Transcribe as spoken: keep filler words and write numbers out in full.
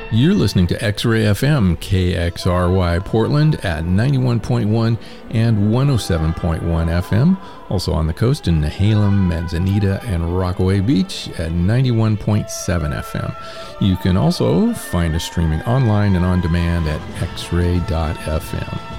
You're listening to X-Ray F M, K X R Y Portland at ninety-one point one and one oh seven point one F M. Also on the coast in Nehalem, Manzanita, and Rockaway Beach at ninety-one point seven F M. You can also find us streaming online and on demand at x ray dot f m.